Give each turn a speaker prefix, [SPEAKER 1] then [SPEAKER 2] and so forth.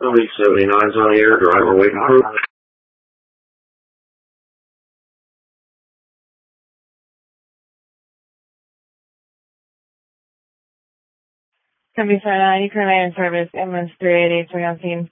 [SPEAKER 1] Only 79's on the air, driver waiting crew.
[SPEAKER 2] Can be found on Ukrainian service, MS 388 on scene.